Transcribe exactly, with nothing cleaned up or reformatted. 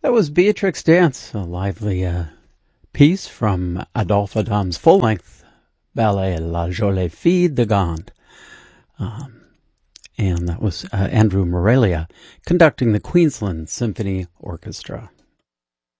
That was Beatrix Dance, a lively uh, piece from Adolphe Adam's full-length ballet La Jolie Fille de Gand. Um, and that was uh, Andrew Morelia conducting the Queensland Symphony Orchestra.